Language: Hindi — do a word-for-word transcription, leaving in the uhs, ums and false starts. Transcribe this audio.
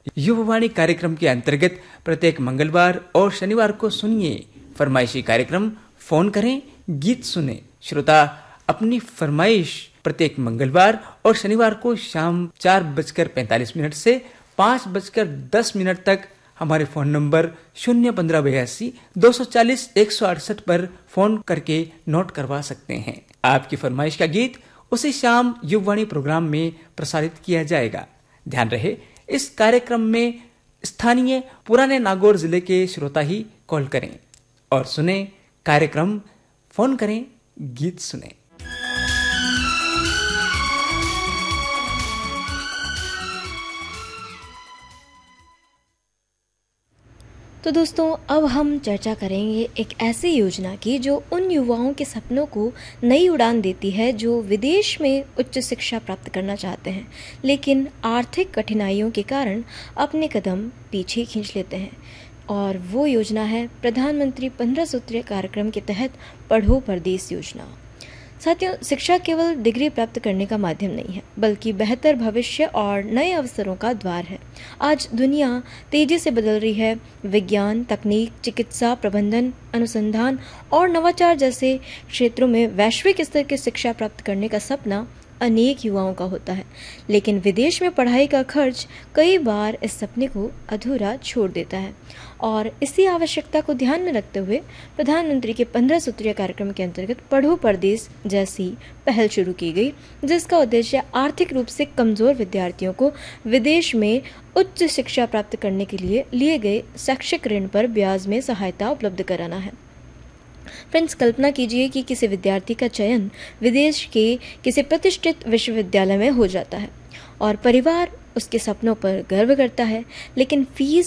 युवावाणी कार्यक्रम के अंतर्गत प्रत्येक मंगलवार और शनिवार को सुनिए फरमाइशी कार्यक्रम फोन करें गीत सुने। श्रोता अपनी फरमाइश प्रत्येक मंगलवार और शनिवार को शाम चार बजकर पैंतालीस मिनट से पाँच बजकर दस मिनट तक हमारे फोन नंबर शून्य पंद्रह बयासी दो सौ चालीस एक सौ अड़सठ पर फोन करके नोट करवा सकते हैं। आपकी फरमाइश का गीत उसी शाम युववाणी प्रोग्राम में प्रसारित किया जाएगा। ध्यान रहे, इस कार्यक्रम में स्थानीय पुराने नागौर जिले के श्रोता ही कॉल करें और सुने कार्यक्रम। फोन करें गीत सुने। तो दोस्तों, अब हम चर्चा करेंगे एक ऐसी योजना की जो उन युवाओं के सपनों को नई उड़ान देती है जो विदेश में उच्च शिक्षा प्राप्त करना चाहते हैं लेकिन आर्थिक कठिनाइयों के कारण अपने कदम पीछे खींच लेते हैं। और वो योजना है प्रधानमंत्री पंद्रह सूत्रीय कार्यक्रम के तहत पढ़ो परदेस योजना। साथियों, शिक्षा केवल डिग्री प्राप्त करने का माध्यम नहीं है बल्कि बेहतर भविष्य और नए अवसरों का द्वार है। आज दुनिया तेजी से बदल रही है। विज्ञान, तकनीक, चिकित्सा, प्रबंधन, अनुसंधान और नवाचार जैसे क्षेत्रों में वैश्विक स्तर की शिक्षा प्राप्त करने का सपना अनेक युवाओं का होता है, लेकिन विदेश में पढ़ाई का खर्च कई बार इस सपने को अधूरा छोड़ देता है। और इसी आवश्यकता को ध्यान में रखते हुए प्रधानमंत्री के पंद्रह सूत्रीय कार्यक्रम के अंतर्गत पढ़ो परदेस जैसी पहल शुरू की गई, जिसका उद्देश्य आर्थिक रूप से कमजोर विद्यार्थियों को विदेश में उच्च शिक्षा प्राप्त करने के लिए लिए गए शैक्षिक ऋण पर ब्याज में सहायता उपलब्ध कराना है। फ्रेंड्स, कल्पना कीजिए कि किसी विद्यार्थी का चयन विदेश के किसी प्रतिष्ठित विश्वविद्यालय में हो जाता है और परिवार उसके सपनों पर गर्व करता है, लेकिन फीस